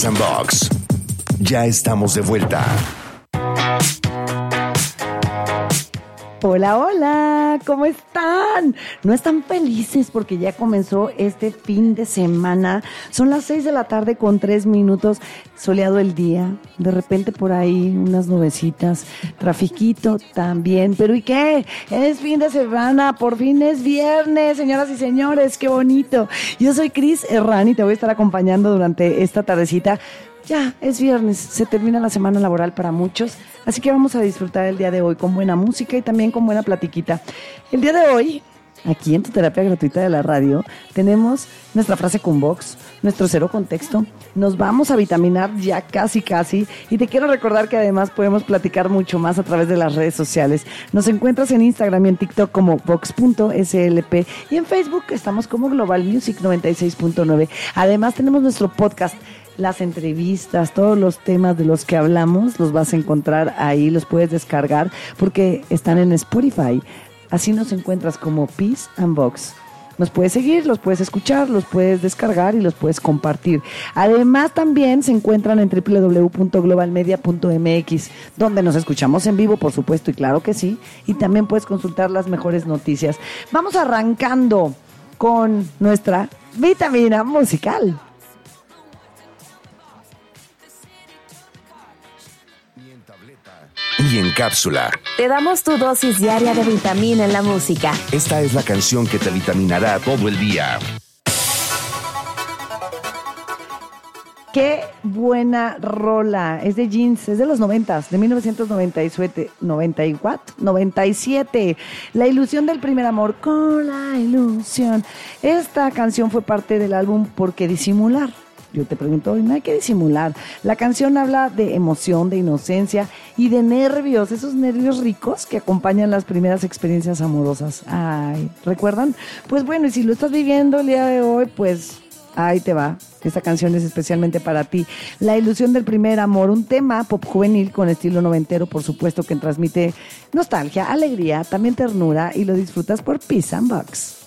Box. Ya estamos de vuelta. Hola, hola, ¿cómo están? ¿No están felices porque ya comenzó este fin de semana? Son las 6 de la tarde con 3 minutos, soleado el día, de repente por ahí unas nubecitas, trafiquito también, pero ¿y qué? Es fin de semana, por fin es viernes, señoras y señores, qué bonito. Yo soy Cris Herrán y te voy a estar acompañando durante esta tardecita. Ya, es viernes, se termina la semana laboral para muchos, así que vamos a disfrutar el día de hoy con buena música y también con buena platiquita. El día de hoy, aquí en tu terapia gratuita de la radio, tenemos nuestra frase con Vox, nuestro cero contexto, nos vamos a vitaminar ya casi, y te quiero recordar que además podemos platicar mucho más a través de las redes sociales. Nos encuentras en Instagram y en TikTok como vox.slp y en Facebook estamos como Global Music 96.9. Además tenemos nuestro podcast, las entrevistas, todos los temas de los que hablamos, los vas a encontrar ahí, los puedes descargar porque están en Spotify. Así nos encuentras como Peace and Vox. Nos puedes seguir, los puedes escuchar, los puedes descargar y los puedes compartir. Además también se encuentran en www.globalmedia.mx, donde nos escuchamos en vivo, por supuesto, y claro que sí. Y también puedes consultar las mejores noticias. Vamos arrancando con nuestra vitamina musical. Y en cápsula. Te damos tu dosis diaria de vitamina en la música. Esta es la canción que te vitaminará todo el día. Qué buena rola. Es de Jeans, es de los 90s, de 1997. 97. La ilusión del primer amor, con la ilusión. Esta canción fue parte del álbum ¿Por qué disimular? Yo te pregunto hoy, no hay que disimular. La canción habla de emoción, de inocencia y de nervios, esos nervios ricos que acompañan las primeras experiencias amorosas. Ay, ¿recuerdan? Pues bueno, y si lo estás viviendo el día de hoy, pues ahí te va. Esta canción es especialmente para ti. La ilusión del primer amor, un tema pop juvenil con estilo noventero, por supuesto, que transmite nostalgia, alegría, también ternura y lo disfrutas por Peace and Vox.